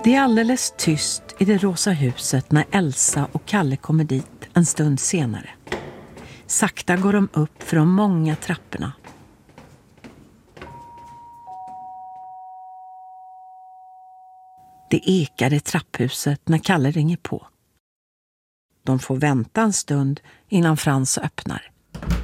Det är alldeles tyst i det rosa huset när Elsa och Kalle kommer dit en stund senare. Sakta går de upp för de många trapporna. Det ekar i trapphuset när Kalle ringer på. De får vänta en stund innan Frans öppnar.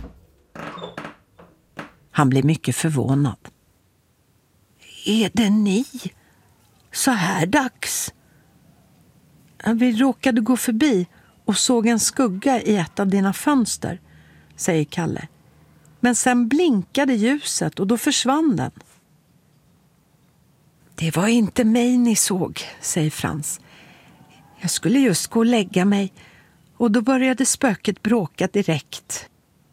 Han blir mycket förvånad. Är det ni? Så här dags? Vi råkade gå förbi och såg en skugga i ett av dina fönster, säger Kalle. Men sen blinkade ljuset och då försvann den. Det var inte mig ni såg, säger Frans. Jag skulle just gå och lägga mig och då började spöket bråka direkt.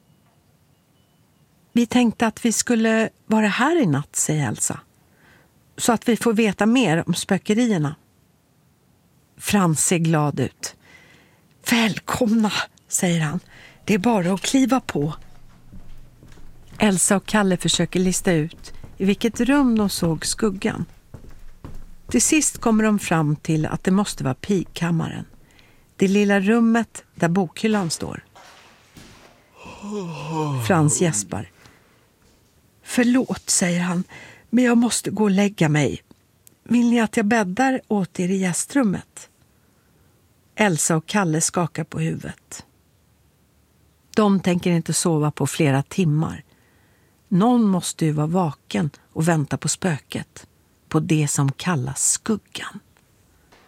Vi tänkte att vi skulle vara här i natt, säger Elsa. Så att vi får veta mer om spökerierna. Frans ser glad ut. Välkomna, säger han. Det är bara att kliva på. Elsa och Kalle försöker lista ut i vilket rum de såg skuggan. Till sist kommer de fram till att det måste vara pigkammaren. Det lilla rummet där bokhyllan står. Frans gäspar. Förlåt, säger han, men jag måste gå och lägga mig. Vill ni att jag bäddar åt er i gästrummet? Elsa och Kalle skakar på huvudet. De tänker inte sova på flera timmar. Någon måste ju vara vaken och vänta på spöket. På det som kallas skuggan.